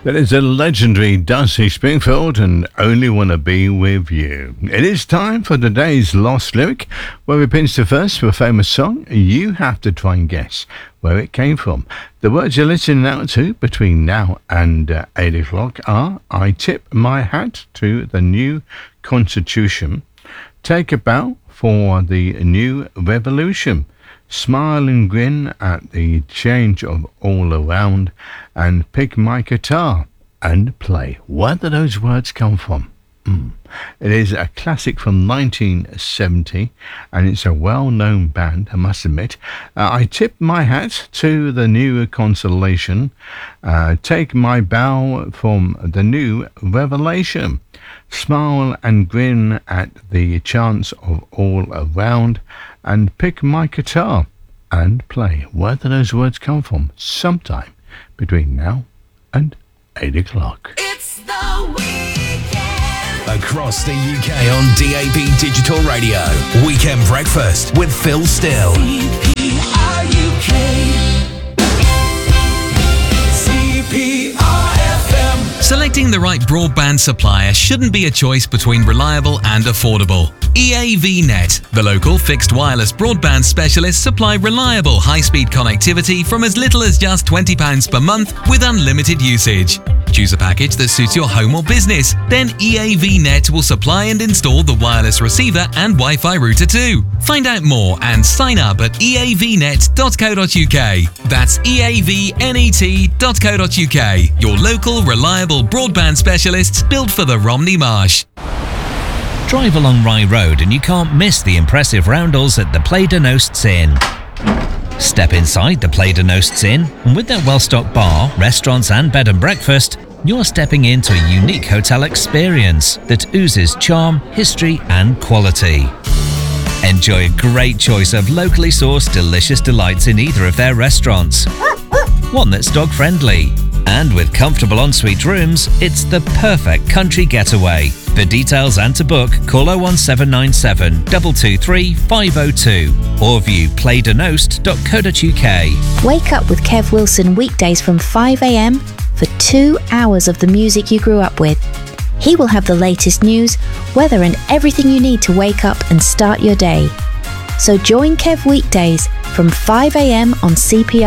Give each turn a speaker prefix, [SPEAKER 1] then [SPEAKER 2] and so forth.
[SPEAKER 1] That is a legendary Dusty Springfield and Only Wanna Be With You. It is time for today's Lost Lyric, where we pinch the verse for a famous song. You have to try and guess where it came from. The words you're listening out to between now and 8 o'clock are: I tip my hat to the new Constitution, take a bow for the new revolution, smile and grin at the change of all around, and pick my guitar and play. Where do those words come from? It is a classic from 1970, and it's a well-known band, I must admit. I tip my hat to the new consolation, take my bow from the new revelation, smile and grin at the chance of all around, and pick my guitar and play. Where do those words come from? Sometime between now and 8 o'clock.
[SPEAKER 2] It's the weekend.
[SPEAKER 3] Across the UK on DAB Digital Radio. Weekend Breakfast with Phil Still.
[SPEAKER 2] CPRUK. CPRFM.
[SPEAKER 4] Selecting the right broadband supplier shouldn't be a choice between reliable and affordable. EAVnet, the local fixed wireless broadband specialists, supply reliable high-speed connectivity from as little as just £20 per month with unlimited usage. Choose a package that suits your home or business. Then EAVnet will supply and install the wireless receiver and Wi-Fi router too. Find out more and sign up at eavnet.co.uk. That's eavnet.co.uk. Your local reliable broadband specialists built for the Romney Marsh.
[SPEAKER 5] Drive along Rye Road and you can't miss the impressive roundels at the Play de Nosts Inn. Step inside the Play de Nosts Inn, and with their well-stocked bar, restaurants and bed and breakfast, you're stepping into a unique hotel experience that oozes charm, history and quality. Enjoy a great choice of locally sourced delicious delights in either of their restaurants. One that's dog-friendly. And with comfortable ensuite rooms, it's the perfect country getaway. For details and to book, call 01797 223 502 or view playdenost.co.uk.
[SPEAKER 6] Wake up with Kev Wilson weekdays from 5 a.m. for 2 hours of the music you grew up with. He will have the latest news, weather and everything you need to wake up and start your day. So join Kev weekdays from 5 a.m. on CPR.